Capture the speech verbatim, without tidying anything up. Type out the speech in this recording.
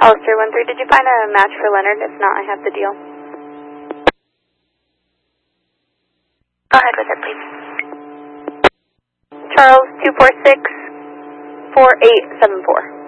Hollister one three, did you find a match for Leonard? If not, I have the deal. Go ahead with it, please. Charles, two four six, four eight seven four.